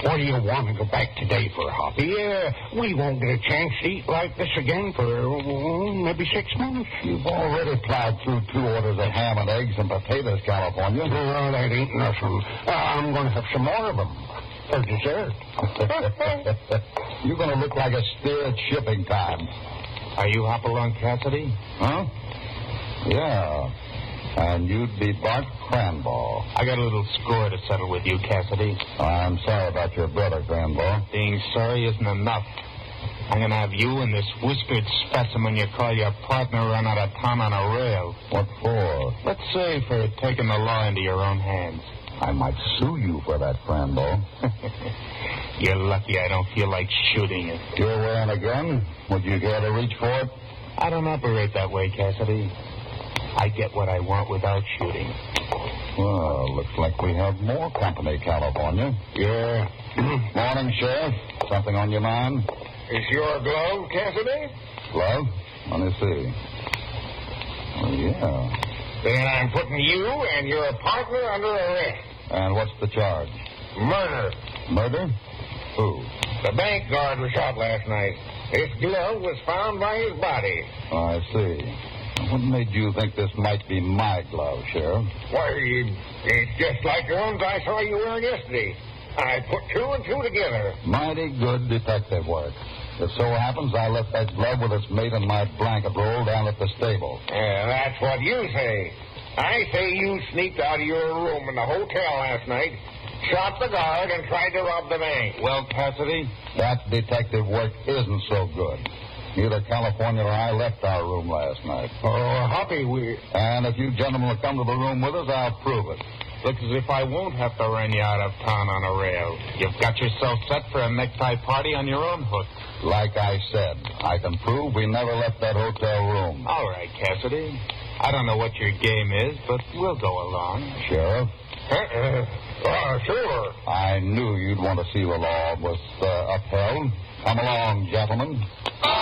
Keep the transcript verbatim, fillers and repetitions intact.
What do you want to go back today for, Hoppy? Uh, we won't get a chance to eat like this again for uh, maybe six months. You've already plowed through two orders of ham and eggs and potatoes, California. Oh, that ain't nothing. Uh, I'm going to have some more of them for dessert. You're going to look like a steer at shipping time. Are you Hopalong Cassidy? Huh? Yeah. And you'd be Bart Cranball. I got a little score to settle with you, Cassidy. I'm sorry about your brother, Cranball. Being sorry isn't enough. I'm going to have you and this whiskered specimen you call your partner run out of town on a rail. What for? Let's say for taking the law into your own hands. I might sue you for that, Cranball. You're lucky I don't feel like shooting you. You're wearing a gun? Would you care to reach for it? I don't operate that way, Cassidy. I get what I want without shooting. Well, looks like we have more company, California. Yeah. Morning, Sheriff. Something on your mind? Is your glove, Cassidy? Glove? Let me see. Oh, yeah. Then I'm putting you and your partner under arrest. And what's the charge? Murder. Murder? Who? The bank guard was shot last night. This glove was found by his body. Oh, I see. What made you think this might be my glove, Sheriff? Why, it's just like the ones I saw you wearing yesterday. I put two and two together. Mighty good detective work. It so happens I left that glove with its mate in my blanket roll down at the stable. Yeah, that's what you say. I say you sneaked out of your room in the hotel last night, shot the guard, and tried to rob the bank. Well, Cassidy? That detective work isn't so good. Neither California or I left our room last night. Oh, Hoppy, we... And if you gentlemen will come to the room with us, I'll prove it. Looks as if I won't have to run you out of town on a rail. You've got yourself set for a necktie party on your own hook. Like I said, I can prove we never left that hotel room. All right, Cassidy. I don't know what your game is, but we'll go along. Sheriff? Uh-uh. Oh, sure. I knew you'd want to see the law was uh, upheld. Come along, gentlemen.